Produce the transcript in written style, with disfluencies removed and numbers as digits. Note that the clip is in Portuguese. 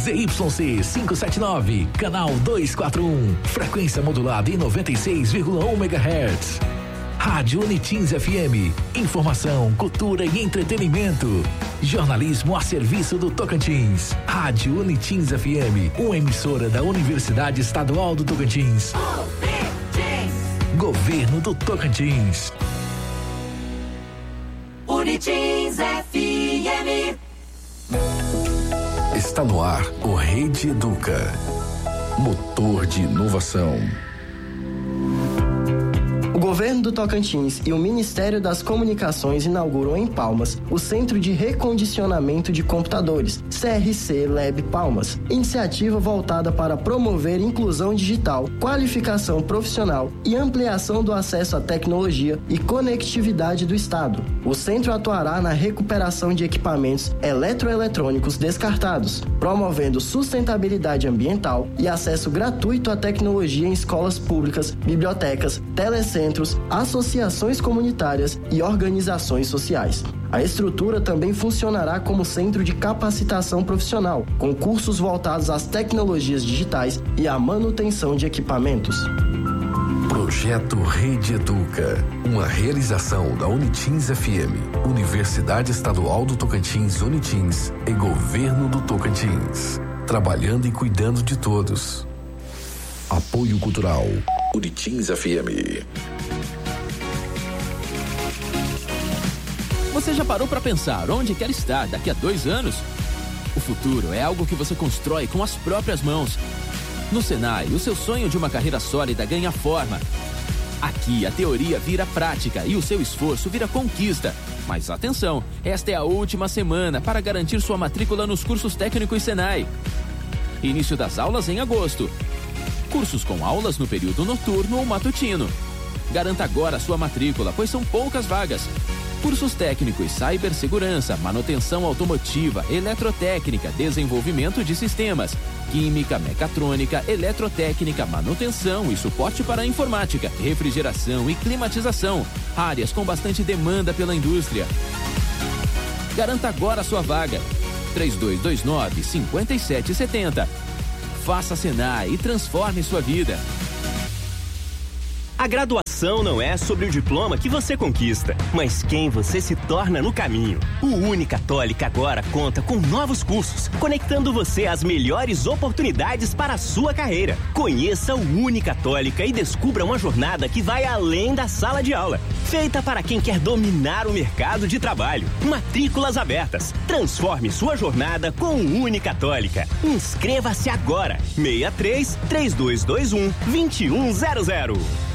ZYC 579, canal 241, frequência modulada em 96,1 MHz. Rádio Unitins FM, informação, cultura e entretenimento. Jornalismo a serviço do Tocantins. Rádio Unitins FM, uma emissora da Universidade Estadual do Tocantins. Governo do Tocantins. Unitins FM. Está no ar o Rede Educa. Motor de inovação. O Governo do Tocantins e o Ministério das Comunicações inauguram em Palmas o Centro de Recondicionamento de Computadores, CRC Lab Palmas, iniciativa voltada para promover inclusão digital, qualificação profissional e ampliação do acesso à tecnologia e conectividade do Estado. O centro atuará na recuperação de equipamentos eletroeletrônicos descartados, promovendo sustentabilidade ambiental e acesso gratuito à tecnologia em escolas públicas, bibliotecas, telecentros, associações comunitárias e organizações sociais. A estrutura também funcionará como centro de capacitação profissional, com cursos voltados às tecnologias digitais e à manutenção de equipamentos. Projeto Rede Educa, uma realização da Unitins FM, Universidade Estadual do Tocantins Unitins e Governo do Tocantins, trabalhando e cuidando de todos. Apoio Cultural, Unitins FM. Você já parou para pensar onde quer estar daqui a 2 anos? O futuro é algo que você constrói com as próprias mãos. No Senai, o seu sonho de uma carreira sólida ganha forma. Aqui, a teoria vira prática e o seu esforço vira conquista. Mas atenção, esta é a última semana para garantir sua matrícula nos cursos técnicos Senai. Início das aulas em agosto. Cursos com aulas no período noturno ou matutino. Garanta agora sua matrícula, pois são poucas vagas. Cursos técnicos, cibersegurança, manutenção automotiva, eletrotécnica, desenvolvimento de sistemas, química, mecatrônica, eletrotécnica, manutenção e suporte para a informática, refrigeração e climatização, áreas com bastante demanda pela indústria. Garanta agora sua vaga. 3229-5770. Faça Senai e transforme sua vida. A graduação não é sobre o diploma que você conquista, mas quem você se torna no caminho. O Unicatólica agora conta com novos cursos, conectando você às melhores oportunidades para a sua carreira. Conheça o Unicatólica e descubra uma jornada que vai além da sala de aula. Feita para quem quer dominar o mercado de trabalho. Matrículas abertas. Transforme sua jornada com o Unicatólica. Inscreva-se agora. 63 3221 2100.